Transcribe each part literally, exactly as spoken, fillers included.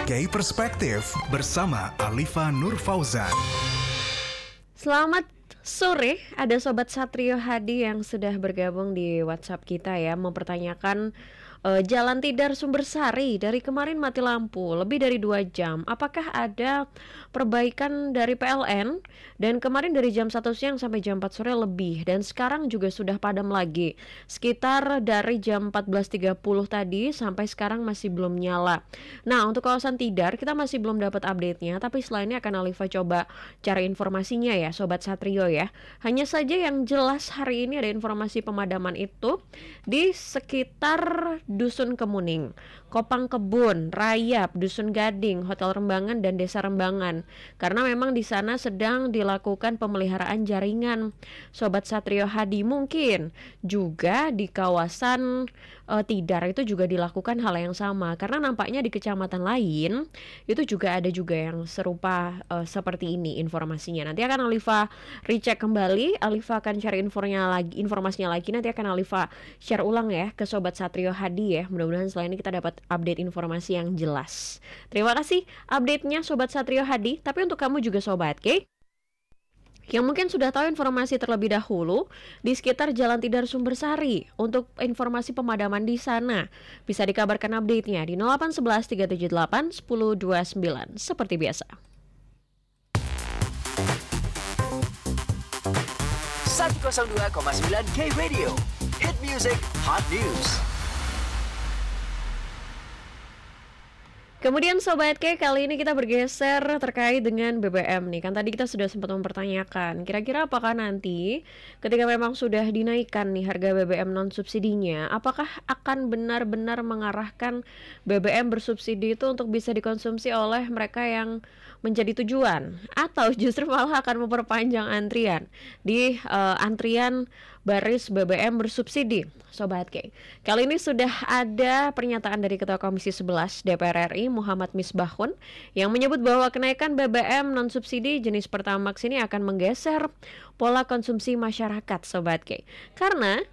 Gay Perspektif bersama Alifa Nur Fauzan. Selamat sore, ada Sobat Satrio Hadi yang sudah bergabung di WhatsApp kita ya, mempertanyakan uh, Jalan Tidar Sumbersari dari kemarin mati lampu lebih dari dua jam. Apakah ada perbaikan dari P L N? Dan kemarin dari jam satu siang sampai jam empat sore lebih, dan sekarang juga sudah padam lagi. Sekitar dari jam empat belas tiga puluh tadi sampai sekarang masih belum nyala. Nah, untuk kawasan Tidar kita masih belum dapat update-nya, tapi setelah ini akan Alifa coba cari informasinya ya Sobat Satrio ya. Hanya saja yang jelas hari ini ada informasi pemadaman itu di sekitar Dusun Kemuning, Kopang Kebun, Rayap, Dusun Gading, Hotel Rembangan, dan Desa Rembangan. Karena memang di sana sedang dilakukan pemeliharaan jaringan. Sobat Satrio Hadi, mungkin juga di kawasan uh, Tidar itu juga dilakukan hal yang sama. Karena nampaknya di kecamatan lain itu juga ada juga yang serupa uh, seperti ini informasinya. Nanti akan Alifa recheck kembali, Alifa akan cari infonya lagi, informasinya lagi. Nanti akan Alifa share ulang ya ke Sobat Satrio Hadi ya. Mudah-mudahan setelah ini kita dapat update informasi yang jelas. Terima kasih update-nya Sobat Satrio Hadi. Tapi untuk kamu juga Sobat K, yang mungkin sudah tahu informasi terlebih dahulu di sekitar Jalan Tidar Sumbersari, untuk informasi pemadaman di sana bisa dikabarkan update-nya di nol delapan satu satu tiga tujuh delapan satu nol dua sembilan seperti biasa. seratus dua koma sembilan K Radio, Hit Music, Hot News. Kemudian Sobat K, kali ini kita bergeser terkait dengan B B M nih. Kan tadi kita sudah sempat mempertanyakan, kira-kira apakah nanti ketika memang sudah dinaikkan nih harga B B M non-subsidinya, apakah akan benar-benar mengarahkan B B M bersubsidi itu untuk bisa dikonsumsi oleh mereka yang menjadi tujuan, atau justru malah akan memperpanjang antrian di uh, antrian baris B B M bersubsidi, Sobat K. Kali ini sudah ada pernyataan dari Ketua Komisi sebelas D P R R I Muhammad Misbahun yang menyebut bahwa kenaikan B B M non-subsidi jenis Pertamax ini akan menggeser pola konsumsi masyarakat, Sobat K. Karena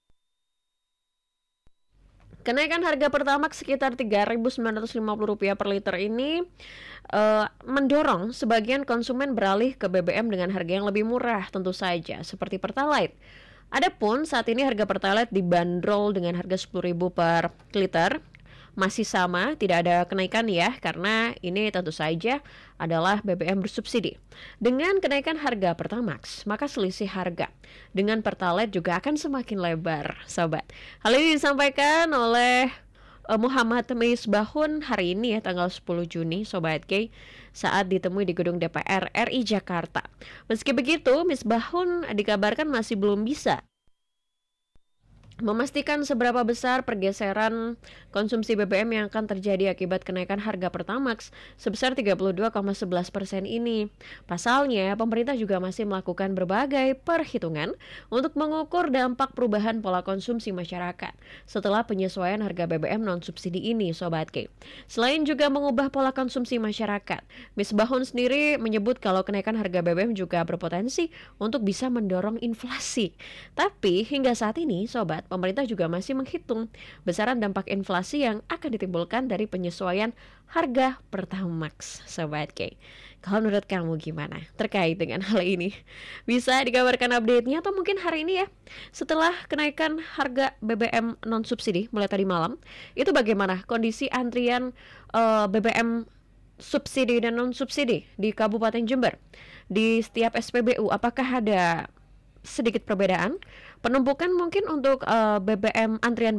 kenaikan harga Pertamax sekitar tiga ribu sembilan ratus lima puluh rupiah per liter ini uh, mendorong sebagian konsumen beralih ke B B M dengan harga yang lebih murah tentu saja, seperti Pertalite. Adapun saat ini harga Pertalite dibanderol dengan harga sepuluh ribu per liter, masih sama, tidak ada kenaikan ya, karena ini tentu saja adalah B B M bersubsidi. Dengan kenaikan harga Pertamax, maka selisih harga dengan Pertalite juga akan semakin lebar, Sobat. Hal ini disampaikan oleh uh, Muhammad Misbahun hari ini ya, tanggal sepuluh Juni, Sobat K, saat ditemui di gedung D P R R I Jakarta. Meski begitu, Misbahun dikabarkan masih belum bisa memastikan seberapa besar pergeseran konsumsi B B M yang akan terjadi akibat kenaikan harga Pertamax sebesar tiga puluh dua koma sebelas persen ini. Pasalnya, pemerintah juga masih melakukan berbagai perhitungan untuk mengukur dampak perubahan pola konsumsi masyarakat setelah penyesuaian harga B B M non-subsidi ini, Sobat K. Selain juga mengubah pola konsumsi masyarakat, Misbahun sendiri menyebut kalau kenaikan harga B B M juga berpotensi untuk bisa mendorong inflasi. Tapi hingga saat ini, Sobat, pemerintah juga masih menghitung besaran dampak inflasi yang akan ditimbulkan dari penyesuaian harga Pertamax, Sobat K. Kalau menurut kamu gimana terkait dengan hal ini? Bisa dikabarkan update-nya, atau mungkin hari ini ya, setelah kenaikan harga B B M non-subsidi mulai tadi malam, itu bagaimana kondisi antrian uh, B B M subsidi dan non-subsidi di Kabupaten Jember? Di setiap S P B U, apakah ada sedikit perbedaan? Penumpukan mungkin untuk uh, B B M antrian